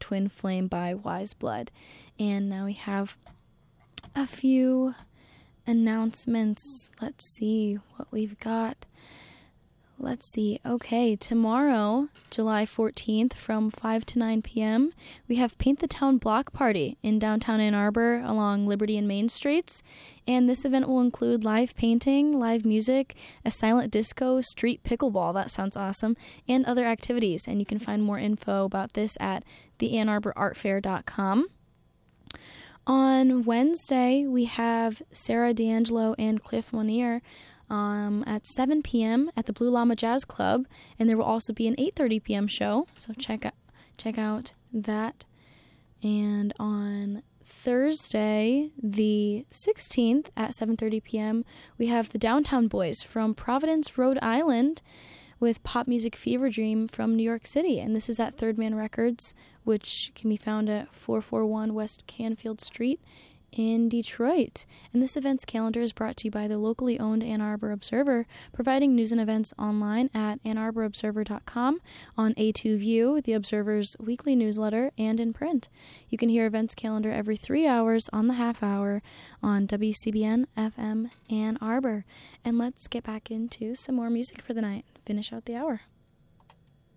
Twin Flame by Wise Blood. And now we have a few announcements. Let's see what we've got. Let's see. Okay, tomorrow, July 14th, from 5 to 9 p.m., we have Paint the Town Block Party in downtown Ann Arbor along Liberty and Main Streets. And this event will include live painting, live music, a silent disco, street pickleball, that sounds awesome, and other activities. And you can find more info about this at theannarborartfair.com. On Wednesday, we have Sarah D'Angelo and Cliff Monier at 7 p.m. at the Blue Llama Jazz Club, and there will also be an 8:30 p.m. show, so check out that. And on Thursday, the 16th at 7:30 p.m., we have the Downtown Boys from Providence, Rhode Island, with Pop Music Fever Dream from New York City, and this is at Third Man Records, which can be found at 441 West Canfield Street in Detroit. And this event's calendar is brought to you by the locally owned Ann Arbor Observer, providing news and events online at AnnArborObserver.com, on A2View, the Observer's weekly newsletter, and in print. You can hear events calendar every 3 hours on the half hour on WCBN FM Ann Arbor. And let's get back into some more music for the night. Finish out the hour.